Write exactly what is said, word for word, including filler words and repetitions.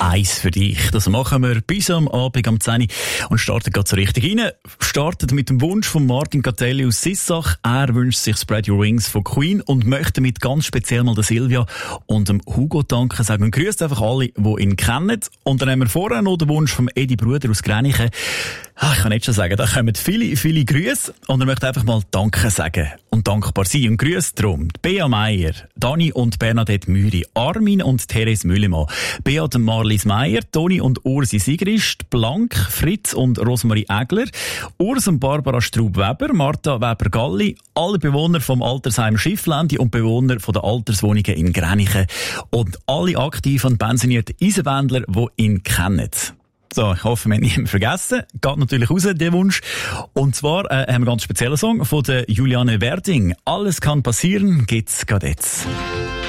eins für dich. Das machen wir bis am Abend am zehn Uhr und starten gerade so richtig rein. Startet mit dem Wunsch von Martin Catelli aus Sissach. Er wünscht sich Spread Your Wings von Queen und möchte mit ganz speziell mal der Silvia und dem Hugo danken sagen und grüßt einfach alle, die ihn kennen. Und dann haben wir vorher noch den Wunsch vom Edi Bruder aus Gränichen. Ach, ich kann nicht schon sagen, da kommen viele, viele Grüße und er möchte einfach mal Danke sagen und dankbar sein. Und Grüße drum Bea Meier, Dani und Bernadette Müri, Armin und Therese Müllemann, Beat und Marlies Meier, Toni und Ursi Sigrist, Blank, Fritz und Rosmarie Egler, Urs und Barbara Straub-Weber, Martha Weber-Galli, alle Bewohner vom Altersheim Schifflände und Bewohner von der Alterswohnungen in Gränichen und alle aktiven und pensionierten Eisenbändler, die ihn kennen. So, ich hoffe, wir haben niemanden vergessen. Geht natürlich raus, der Wunsch. Und zwar äh, haben wir einen ganz speziellen Song von der Juliane Werding. Alles kann passieren, gibt's gerade jetzt.